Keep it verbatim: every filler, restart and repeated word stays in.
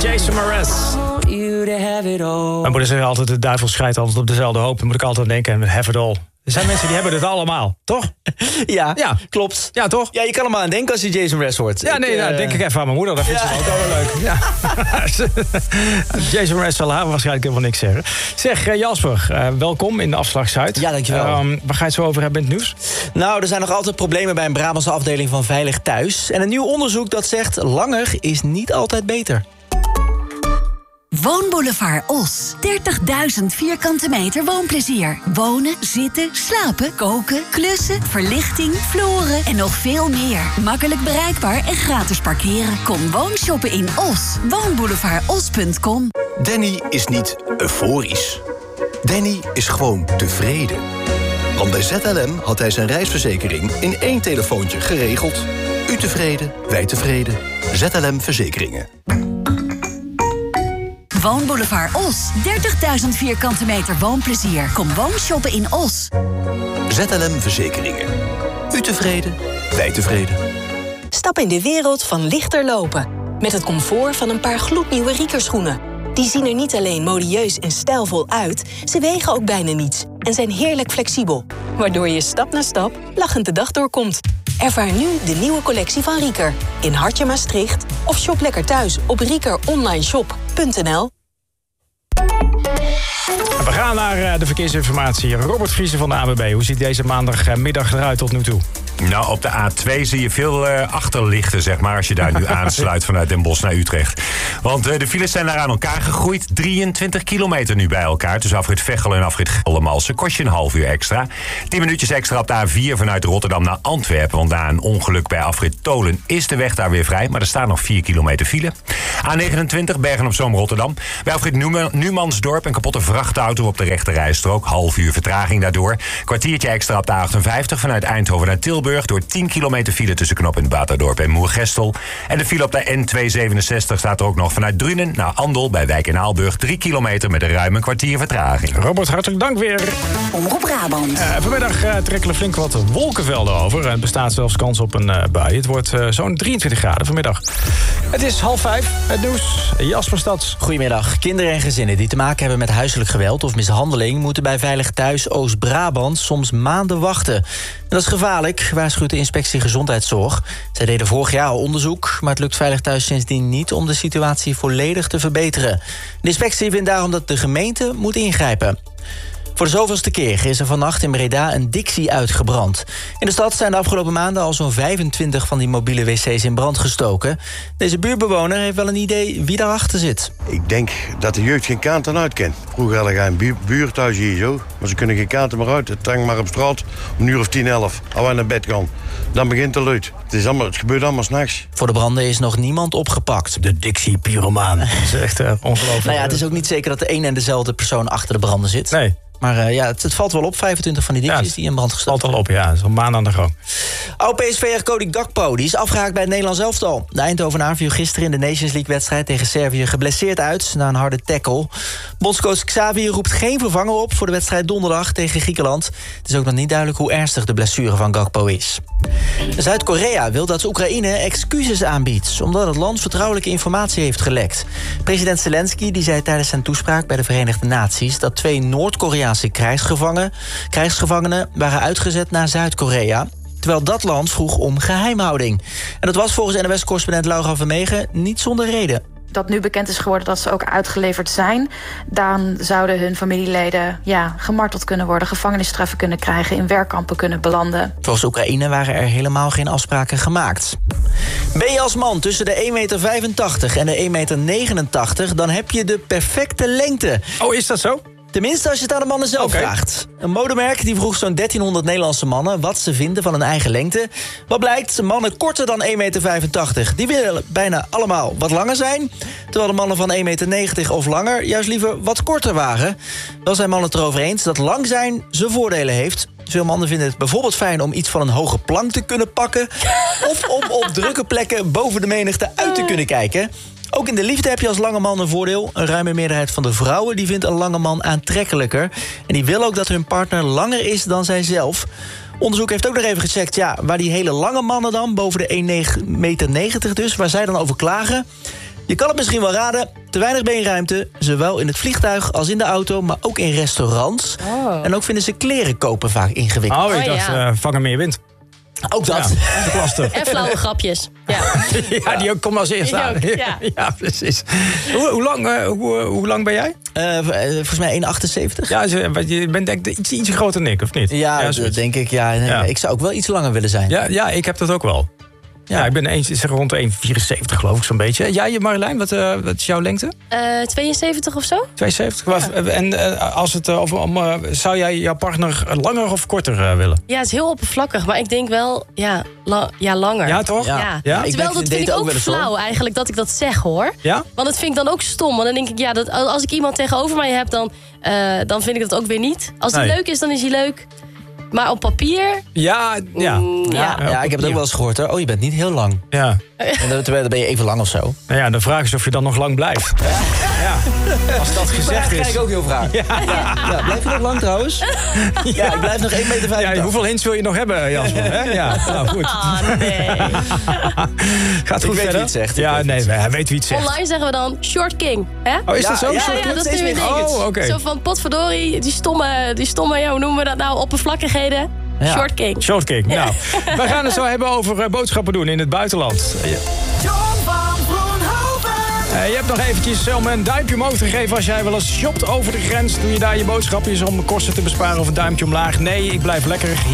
Jason Mraz. Mijn moeder zegt altijd, de duivel scheidt altijd op dezelfde hoop. Dan moet ik altijd denken, have it all. Er zijn mensen die hebben het allemaal, toch? Ja, ja, klopt. Ja, toch? Ja, je kan er maar aan denken als je Jason Mraz hoort. Ja, nee, ik, nou, uh... denk ik even aan mijn moeder. Dat vindt ja. ze ook wel leuk. Ja. Jason Mraz zal haar waarschijnlijk helemaal niks zeggen. Zeg, uh, Jasper, uh, welkom in de Afslag Zuid. Ja, dankjewel. Um, waar ga je het zo over hebben in het nieuws? Nou, er zijn nog altijd problemen bij een Brabantse afdeling van Veilig Thuis. En een nieuw onderzoek dat zegt, langer is niet altijd beter. Woonboulevard Os. dertigduizend vierkante meter woonplezier. Wonen, zitten, slapen, koken, klussen, verlichting, vloeren en nog veel meer. Makkelijk bereikbaar en gratis parkeren. Kom woonshoppen in Os. woonboulevard os punt com. Danny is niet euforisch. Danny is gewoon tevreden. Want bij Z L M had hij zijn reisverzekering in één telefoontje geregeld. U tevreden, wij tevreden. Z L M Verzekeringen. Woonboulevard Os. dertigduizend vierkante meter woonplezier. Kom woonshoppen in Os. Z L M Verzekeringen. U tevreden, wij tevreden. Stap in de wereld van lichter lopen. Met het comfort van een paar gloednieuwe Rieker-schoenen. Die zien er niet alleen modieus en stijlvol uit, ze wegen ook bijna niets en zijn heerlijk flexibel. Waardoor je stap na stap lachend de dag doorkomt. Ervaar nu de nieuwe collectie van Rieker in Hartje Maastricht of shop lekker thuis op riekeronlineshop punt n l. We gaan naar de verkeersinformatie. Robert Vriezen van de A B B. Hoe ziet deze maandagmiddag eruit tot nu toe? Nou, op de A twee zie je veel uh, achterlichten, zeg maar, als je daar nu aansluit vanuit Den Bosch naar Utrecht. Want uh, de files zijn daar aan elkaar gegroeid. drieëntwintig kilometer nu bij elkaar. Tussen afrit Veghel en afrit Geldermalsen. Kost je een half uur extra. tien minuutjes extra op de A vier vanuit Rotterdam naar Antwerpen. Want na een ongeluk bij afrit Tolen is de weg daar weer vrij. Maar er staat nog vier kilometer file. A negenentwintig Bergen-op-Zoom Rotterdam. Bij afrit Numansdorp een kapotte vrachtauto op de rechte rijstrook. Half uur vertraging daardoor. Kwartiertje extra op de A achtenvijftig vanuit Eindhoven naar Tilburg. Door tien kilometer file tussen knooppunt Baterdorp en Moergestel. En de file op de N tweehonderdzevenenzestig staat er ook nog vanuit Drunen naar Andel bij Wijk en Aalburg. drie kilometer met een ruim een kwartier vertraging. Robert, hartelijk dank weer. Omroep Brabant. Uh, vanmiddag uh, trekken er flink wat wolkenvelden over. Er bestaat zelfs kans op een uh, bui. Het wordt uh, zo'n drieëntwintig graden vanmiddag. Het is half vijf. Het nieuws. Jasper Stads. Goedemiddag. Kinderen en gezinnen die te maken hebben met huiselijk geweld of mishandeling moeten bij Veilig Thuis Oost-Brabant soms maanden wachten. En dat is gevaarlijk, waarschuwt de Inspectie Gezondheidszorg. Zij deden vorig jaar al onderzoek, maar het lukt Veilig Thuis sindsdien niet om de situatie volledig te verbeteren. De inspectie vindt daarom dat de gemeente moet ingrijpen. Voor de zoveelste keer is er vannacht in Breda een Dixie uitgebrand. In de stad zijn de afgelopen maanden al zo'n vijfentwintig van die mobiele wc's in brand gestoken. Deze buurtbewoner heeft wel een idee wie daarachter zit. Ik denk dat de jeugd geen kaarten uitkent. Vroeger hadden we een bu- buurthuis hier zo, maar ze kunnen geen kaarten meer uit. Het hangt maar op straat om een uur of tien, elf. Als we naar bed gaan, dan begint de luid. Het, is allemaal, het gebeurt allemaal 's nachts. Voor de branden is nog niemand opgepakt. De Dixie-pyromaan. Dat is echt uh, ongelooflijk. Nou ja, het is ook niet zeker dat de een en dezelfde persoon achter de branden zit. Nee. Maar uh, ja, het, het valt wel op, vijfentwintig van die Dixies ja, die in brand gestoken. Het valt wel op, ja. Het is al maanden aan de gang. Oud-P S V'er Cody Gakpo die is afgehaakt bij het Nederlands elftal. De Eindhovenaar viel gisteren in de Nations League-wedstrijd tegen Servië geblesseerd uit na een harde tackle. Bondscoach Xavi roept geen vervanger op voor de wedstrijd donderdag tegen Griekenland. Het is ook nog niet duidelijk hoe ernstig de blessure van Gakpo is. Zuid-Korea wil dat Oekraïne excuses aanbiedt, omdat het land vertrouwelijke informatie heeft gelekt. President Zelensky die zei tijdens zijn toespraak bij de Verenigde Naties dat twee Noord-Koreaanse krijgsgevangenen, krijgsgevangenen waren uitgezet naar Zuid-Korea, terwijl dat land vroeg om geheimhouding. En dat was volgens N O S-correspondent Laura Vermegen niet zonder reden. Dat nu bekend is geworden dat ze ook uitgeleverd zijn, dan zouden hun familieleden ja, gemarteld kunnen worden, gevangenisstraffen kunnen krijgen, in werkkampen kunnen belanden. Volgens Oekraïne waren er helemaal geen afspraken gemaakt. Ben je als man tussen de één komma vijfentachtig meter en de één komma negenentachtig meter, dan heb je de perfecte lengte. Oh, is dat zo? Tenminste als je het aan de mannen zelf okay. vraagt. Een modemerk die vroeg zo'n dertienhonderd Nederlandse mannen wat ze vinden van hun eigen lengte. Wat blijkt, mannen korter dan één komma vijfentachtig meter... die willen bijna allemaal wat langer zijn. Terwijl de mannen van één komma negentig meter of langer juist liever wat korter waren. Wel zijn mannen het erover eens dat lang zijn zijn voordelen heeft. Veel mannen vinden het bijvoorbeeld fijn om iets van een hoge plank te kunnen pakken. Of om op drukke plekken boven de menigte uit te kunnen kijken. Ook in de liefde heb je als lange man een voordeel. Een ruime meerderheid van de vrouwen die vindt een lange man aantrekkelijker. En die wil ook dat hun partner langer is dan zijzelf. Onderzoek heeft ook nog even gecheckt ja, waar die hele lange mannen dan, boven de één komma negentig meter dus, waar zij dan over klagen. Je kan het misschien wel raden, te weinig beenruimte. Zowel in het vliegtuig als in de auto, maar ook in restaurants. Oh. En ook vinden ze kleren kopen vaak ingewikkeld. Oh, ik Oh, dacht, ja. uh, vangen meer wind. Ook dat. Ja, dat is lastig. En flauwe grapjes. Ja. Ja, die ook komt als eerste Ik aan. ook, ja. Ja, precies. Hoe, hoe, lang, uh, hoe, uh, hoe lang ben jij? Uh, volgens mij één komma achtenzeventig. Ja, je bent denk ik iets, iets groter dan ik, of niet? Ja, ja dat denk ik. Ja, nee, ja. Ik zou ook wel iets langer willen zijn. Ja, ja ik heb dat ook wel. Ja, ja ik ben eens, zeg rond de één komma vierenzeventig geloof ik zo'n beetje. Jij, Marjolein, wat, uh, wat is jouw lengte? Uh, tweeënzeventig of zo? tweeënzeventig. Ja. En uh, als het, uh, of, um, uh, zou jij jouw partner langer of korter uh, willen? Ja, het is heel oppervlakkig, maar ik denk wel, ja, la ja langer. Ja, toch? Ja. Ja. Ja. Terwijl dat vind ik ook, ook flauw eigenlijk, dat ik dat zeg, hoor. Ja? Want dat vind ik dan ook stom. Want dan denk ik, ja, dat, als ik iemand tegenover mij heb, dan, uh, dan vind ik dat ook weer niet. Als hij nee. leuk is, dan is hij leuk. Maar op papier... Ja, ja. Mm, ja. ja, ja ik heb het ook wel eens gehoord, hoor. Oh, je bent niet heel lang. Ja. En dan, terwijl dan ben je even lang of zo. Nou ja, de vraag is of je dan nog lang blijft. Ja. Ja. Als dat gezegd is... Dat krijg ik ook heel graag. Ja. Ja. Ja, blijf je nog lang trouwens? Ja, ja ik blijf nog één meter vijfentachtig. Ja, hoeveel hints wil je nog hebben, Jasper? Hè? Ja, nou goed. Oh, nee. Gaat goed ik weet verder? wie het zegt. Ja, nee, hij weet wie het zegt. Online zeggen we dan short king. Hè? Oh, is dat ja, zo? Ja, short ja, dat is nu een ding. Oh, okay. Zo van, potverdorie, die stomme, die stomme, ja, hoe noemen we dat nou, oppervlakkigheden? Ja. Short king. Short king, nou. We gaan het zo hebben over uh, boodschappen doen in het buitenland. Ja. Uh, je hebt nog eventjes om een duimpje omhoog te geven als jij wel eens shopt over de grens. Doe je daar je boodschapjes om kosten te besparen of een duimpje omlaag? Nee, ik blijf lekker